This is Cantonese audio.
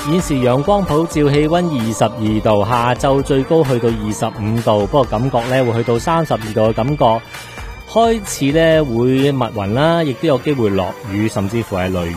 現時陽光普照，氣溫22度，下晝最高去到25度，不過感覺咧會去到32度嘅感覺。開始咧會密雲啦，亦都有機會落雨，甚至乎係雷雨。